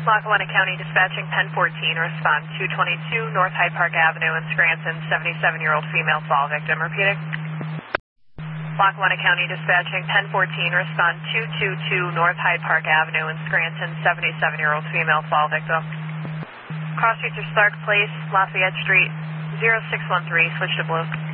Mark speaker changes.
Speaker 1: Lackawanna County Dispatching 1014, respond 222 North Hyde Park Avenue in Scranton, 77-year-old female fall victim. Repeating. Lackawanna County Dispatching 1014, respond 222 North Hyde Park Avenue in Scranton, 77-year-old female fall victim. Cross streets are Stark Place, Lafayette Street, 0613, switch to blue.